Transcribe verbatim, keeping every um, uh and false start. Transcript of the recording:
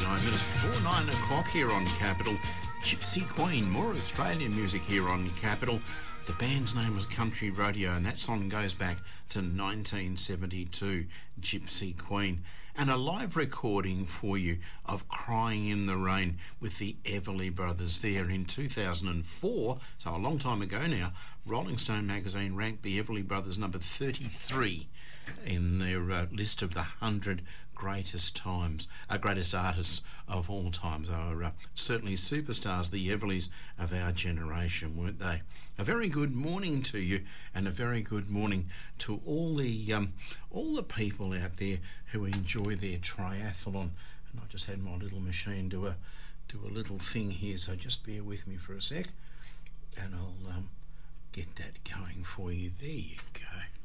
twenty-nine minutes before nine o'clock here on Capital. Gypsy Queen, more Australian music here on Capital. The band's name was Country Rodeo, and that song goes back to nineteen seventy-two, Gypsy Queen. And a live recording for you of Crying in the Rain with the Everly Brothers there in two thousand four, so a long time ago now. Rolling Stone magazine ranked the Everly Brothers number thirty-three in their uh, list of the one hundred greatest times, uh, greatest artists of all time. They were uh, certainly superstars, the Everlys of our generation, weren't they? A very good morning to you, and a very good morning to all the um, all the people out there who enjoy their triathlon. And I just had my little machine do a do a little thing here, so just bear with me for a sec, and I'll um, get that going for you. There you go.